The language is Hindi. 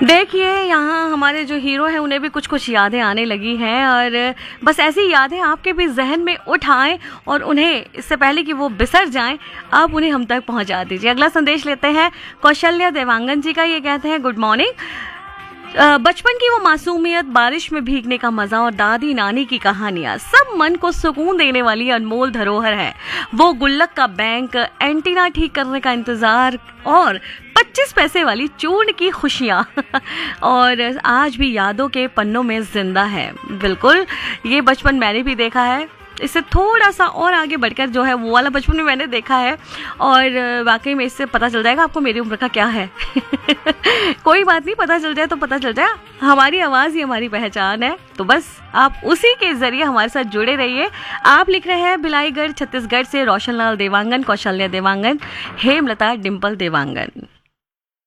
देखिए, यहाँ हमारे जो हीरो हैं उन्हें भी कुछ-कुछ यादें आने लगी हैं और बस ऐसी यादें आपके भी ज़हन में उठ आएँ और उन्हें इससे पहले कि वो बिसर जाएँ, आप उन्हें हम तक पहुँचा दीजिए। अगला संदेश लेते हैं कौशल्या देवांगन जी का। ये कहते हैं, गुड मॉर्निंग। बचपन की वो मासूमियत, बारिश में भीगने का मजा और दादी नानी की कहानियां सब मन को सुकून देने वाली अनमोल धरोहर है। वो गुल्लक का बैंक, एंटीना ठीक करने का इंतजार और 25 पैसे वाली चूर्ण की खुशियां और आज भी यादों के पन्नों में जिंदा है। बिल्कुल, ये बचपन मैंने भी देखा है। इससे थोड़ा सा और आगे बढ़कर जो है वो वाला बचपन में मैंने देखा है और वाकई में इससे पता चल जाएगा आपको मेरी उम्र का क्या है। कोई बात नहीं, पता चल जाए तो पता चल जाए। हमारी आवाज़ ही हमारी पहचान है, तो बस आप उसी के जरिए हमारे साथ जुड़े रहिए। आप लिख रहे हैं बिलाईगढ़ छत्तीसगढ़ से रोशन लाल देवांगन, कौशल्या देवांगन, हेमलता डिम्पल देवांगन।